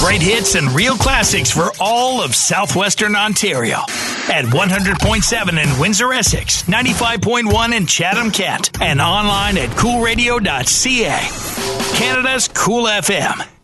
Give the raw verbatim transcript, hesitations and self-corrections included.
Great hits and real classics for all of southwestern Ontario. At one hundred point seven in Windsor, Essex, ninety-five point one in Chatham-Kent, and online at cool radio dot c a. Canada's Cool F M.